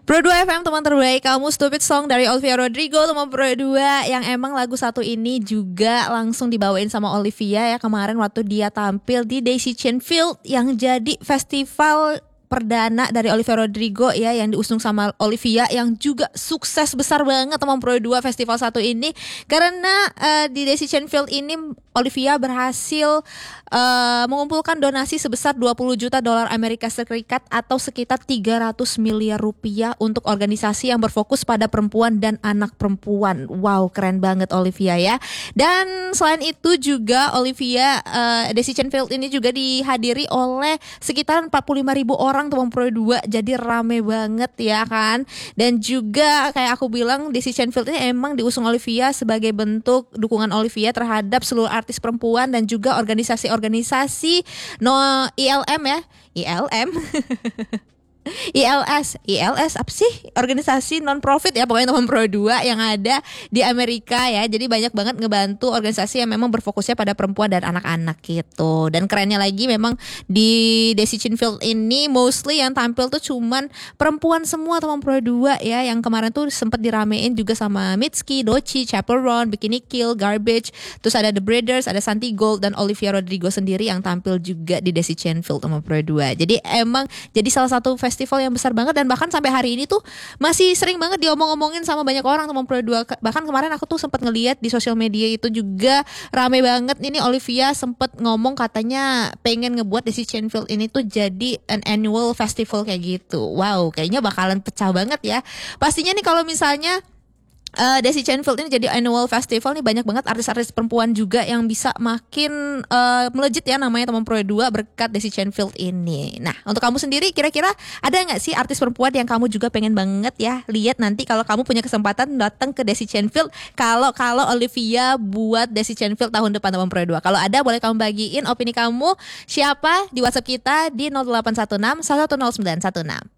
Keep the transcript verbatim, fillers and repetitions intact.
Pro dua F M, teman terbaik kamu. Stupid Song dari Olivia Rodrigo, teman Pro dua. Yang emang lagu satu ini juga langsung dibawain sama Olivia ya kemarin waktu dia tampil di Daisy Chain Field, yang jadi festival perdana dari Olivia Rodrigo ya, yang diusung sama Olivia, yang juga sukses besar banget teman Pro dua festival satu ini. Karena uh, di Daisy Chain Field ini Olivia berhasil uh, mengumpulkan donasi sebesar dua puluh juta dolar Amerika Serikat atau sekitar tiga ratus miliar rupiah untuk organisasi yang berfokus pada perempuan dan anak perempuan. Wow, keren banget Olivia ya. Dan selain itu juga Olivia, uh, Daisy Chain Field ini juga dihadiri oleh sekitar empat puluh lima ribu orang teman Pro dua, jadi rame banget ya kan. Dan juga kayak aku bilang, Daisy Chain Field ini emang diusung Olivia sebagai bentuk dukungan Olivia terhadap seluruh artis perempuan dan juga organisasi-organisasi no I L M ya, I L M I L S, I L S apa sih? Organisasi non profit ya pokoknya teman Pro dua yang ada di Amerika ya. Jadi banyak banget ngebantu organisasi yang memang berfokusnya pada perempuan dan anak-anak gitu. Dan kerennya lagi memang di Daisy Chain Field ini mostly yang tampil tuh cuman perempuan semua teman Pro dua ya. Yang kemarin tuh sempat diramein juga sama Mitski, Doechii, Chappell Roan, Bikini Kill, Garbage. Terus ada The Breeders, ada Santi Gold dan Olivia Rodrigo sendiri yang tampil juga di Daisy Chain Field teman Pro dua. Jadi emang jadi salah satu festival festival yang besar banget, dan bahkan sampai hari ini tuh masih sering banget diomong-omongin sama banyak orang teman Pro dua. Bahkan kemarin aku tuh sempat ngeliat di sosial media itu juga rame banget. Ini Olivia sempat ngomong katanya pengen ngebuat Daisy Chain Field ini tuh jadi an annual festival kayak gitu. Wow, kayaknya bakalan pecah banget ya. Pastinya nih kalau misalnya Uh, Daisy Chain Field ini jadi annual festival nih, banyak banget artis-artis perempuan juga yang bisa makin uh, melejit ya namanya teman Pro dua berkat Daisy Chain Field ini. Nah, untuk kamu sendiri kira-kira ada nggak sih artis perempuan yang kamu juga pengen banget ya lihat nanti kalau kamu punya kesempatan datang ke Daisy Chain Field, kalau kalau Olivia buat Daisy Chain Field tahun depan teman Pro dua? Kalau ada boleh kamu bagiin opini kamu siapa di WhatsApp kita di nol delapan satu enam satu satu nol sembilan satu enam.